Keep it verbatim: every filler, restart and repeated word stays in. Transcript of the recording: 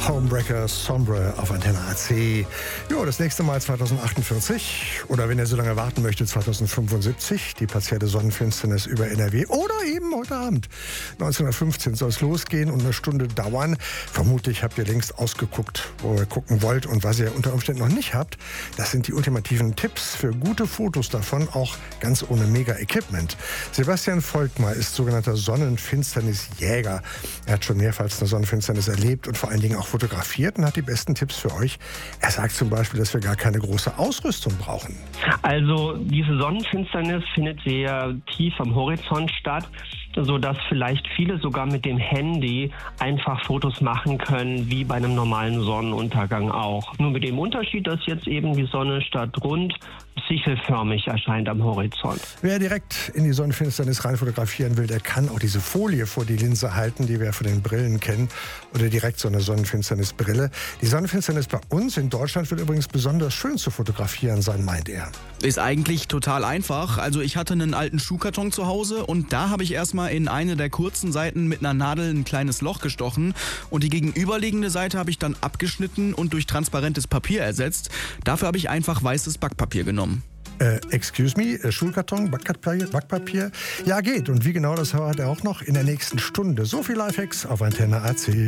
Homebreaker Sombre auf Antenne A C. Jo, das nächste Mal zwanzig achtundvierzig oder wenn ihr so lange warten möchtet, zwanzig fünfundsiebzig, die partielle Sonnenfinsternis über N R W oder eben heute Abend. neunzehnhundertfünfzehn soll es losgehen und eine Stunde dauern. Vermutlich habt ihr längst ausgeguckt, wo ihr gucken wollt, und was ihr unter Umständen noch nicht habt, das sind die ultimativen Tipps für gute Fotos davon, auch ganz ohne Mega-Equipment. Sebastian Volkmar ist sogenannter Sonnenfinsternisjäger. Er hat schon mehrfach eine Sonnenfinsternis erlebt und vor allen Dingen auch fotografiert und hat die besten Tipps für euch. Er sagt zum Beispiel, dass wir gar keine große Ausrüstung brauchen. Also diese Sonnenfinsternis findet sehr tief am Horizont statt, sodass vielleicht viele sogar mit dem Handy einfach Fotos machen können, wie bei einem normalen Sonnenuntergang auch. Nur mit dem Unterschied, dass jetzt eben die Sonne statt rund sichelförmig erscheint am Horizont. Wer direkt in die Sonnenfinsternis rein fotografieren will, der kann auch diese Folie vor die Linse halten, die wir von den Brillen kennen, oder direkt so eine Sonnenfinsternisbrille. Die Sonnenfinsternis bei uns in Deutschland wird übrigens besonders schön zu fotografieren sein, meint er. Ist eigentlich total einfach. Also ich hatte einen alten Schuhkarton zu Hause und da habe ich erstmal in eine der kurzen Seiten mit einer Nadel ein kleines Loch gestochen und die gegenüberliegende Seite habe ich dann abgeschnitten und durch transparentes Papier ersetzt. Dafür habe ich einfach weißes Backpapier genommen. Äh, excuse me, äh, Schulkarton, Backpapier, Backpapier? Ja, geht. Und wie genau, das hat er auch noch in der nächsten Stunde. So viel Lifehacks auf Antenne A C.